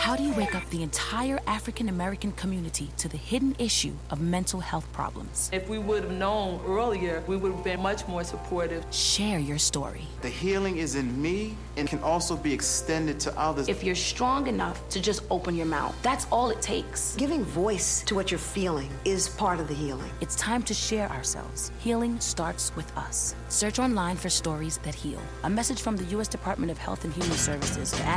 How do you wake up the entire African American community to the hidden issue of mental health problems? If we would have known earlier, we would have been much more supportive. Share your story. The healing is in me and can also be extended to others. If you're strong enough to just open your mouth, that's all it takes. Giving voice to what you're feeling is part of the healing. It's time to share ourselves. Healing starts with us. Search online for Stories That Heal. A message from the U.S. Department of Health and Human Services to